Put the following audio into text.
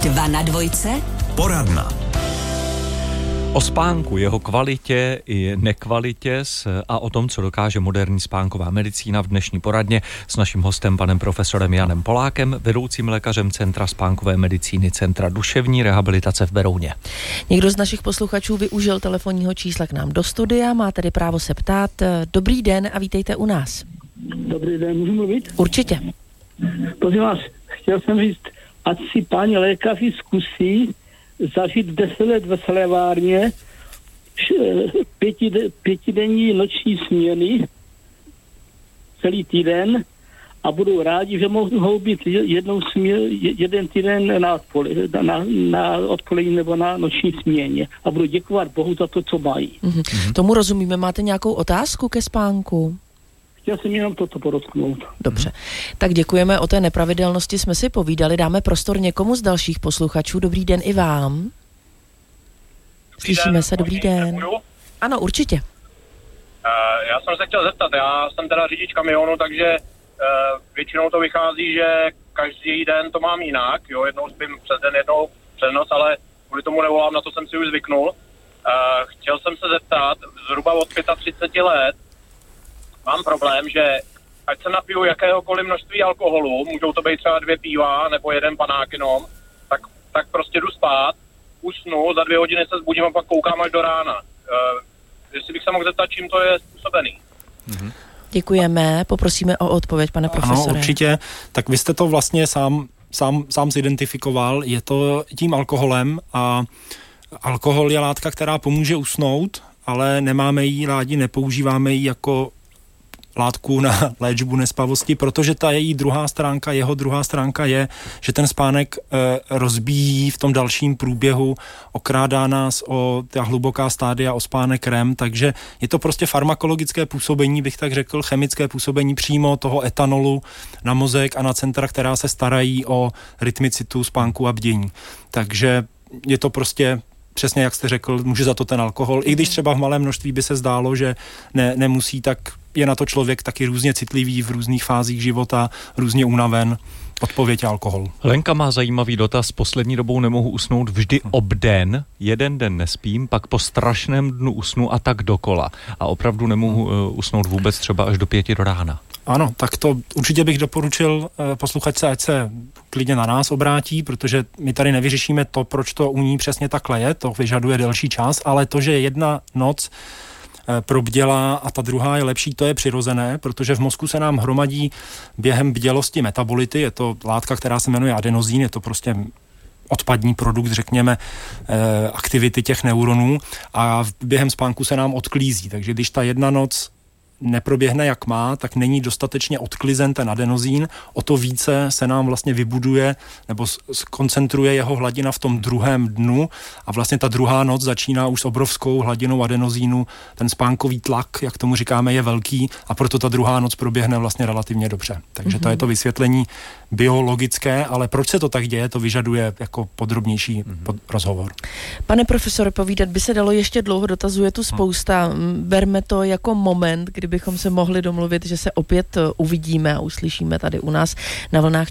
2 na dvojce. Poradna. O spánku, jeho kvalitě i nekvalitě a o tom, co dokáže moderní spánková medicína v dnešní poradně s naším hostem, panem profesorem Janem Polákem, vedoucím lékařem Centra spánkové medicíny Centra duševní rehabilitace v Berouně. Někdo z našich posluchačů využil telefonního čísla k nám do studia, má tedy právo se ptát. Dobrý den a vítejte u nás. Dobrý den, můžu mluvit? Určitě. Prosím vás, chtěl jsem říct, ať si páni lékaři zkusí zažít 10 let ve slévárně 5denní noční směny celý týden a budou rádi, že mohou být jeden týden na odpolední nebo na noční směně a budu děkovat Bohu za to, co mají. Tomu rozumíme. Máte nějakou otázku ke spánku? Chtěl jsem jenom toto podotknout. Dobře. Tak děkujeme, o té nepravidelnosti jsme si povídali. Dáme prostor někomu z dalších posluchačů. Dobrý den i vám. Slyšíme se, dobrý den. Ano, určitě. Já jsem se chtěl zeptat, já jsem teda řidič kamionu, takže většinou to vychází, že každý den to mám jinak, jo, jednou spím přes den, jednou přes noc, ale kvůli tomu nevolám, na to jsem si už zvyknul. Chtěl jsem se zeptat, zhruba od 35 let mám problém, že ať se napiju jakéhokoliv množství alkoholu, můžou to být třeba 2 piva nebo 1 panák jenom, tak prostě jdu spát, usnu, za 2 hodiny se zbudím a pak koukám až do rána. Jestli bych se mohl zeptat, čím to je způsobený. Děkujeme, poprosíme o odpověď, pane profesore. Ano, určitě. Tak vy jste to vlastně sám zidentifikoval, je to tím alkoholem a alkohol je látka, která pomůže usnout, ale nemáme ji rádi, nepoužíváme ji jako látku na léčbu nespavosti, protože ta její jeho druhá stránka je, že ten spánek rozbíjí v tom dalším průběhu, okrádá nás o ta hluboká stádia, o spánek REM, takže je to prostě farmakologické působení, bych tak řekl, chemické působení přímo toho etanolu na mozek a na centra, která se starají o rytmicitu spánku a bdění. Takže je to prostě přesně jak jste řekl, může za to ten alkohol. I když třeba v malém množství by se zdálo, že nemusí, tak je na to člověk taky různě citlivý v různých fázích života, různě unaven. Odpověď je alkohol. Lenka má zajímavý dotaz. Poslední dobou nemohu usnout vždy obden. Jeden den nespím, pak po strašném dnu usnu a tak dokola. A opravdu nemohu usnout vůbec třeba až do 5 do rána. Ano, tak to určitě bych doporučil posluchačce, ať se klidně na nás obrátí, protože my tady nevyřešíme to, proč to u ní přesně takhle je, to vyžaduje delší čas, ale to, že jedna noc probdělá a ta druhá je lepší, to je přirozené, protože v mozku se nám hromadí během bdělosti metabolity, je to látka, která se jmenuje adenozín, je to prostě odpadní produkt, řekněme, aktivity těch neuronů a během spánku se nám odklízí, takže když ta jedna noc neproběhne jak má, tak není dostatečně odklizen ten adenozín, o to více se nám vlastně vybuduje nebo koncentruje jeho hladina v tom druhém dnu a vlastně ta druhá noc začíná už s obrovskou hladinou adenozínu, ten spánkový tlak, jak tomu říkáme, je velký a proto ta druhá noc proběhne vlastně relativně dobře. Takže to je to vysvětlení biologické, ale proč se to tak děje, to vyžaduje jako podrobnější rozhovor. Pane profesore, povídat by se dalo ještě dlouho, dotazuje tu spousta. Berme to jako moment, kdybychom se mohli domluvit, že se opět uvidíme a uslyšíme tady u nás na vlnách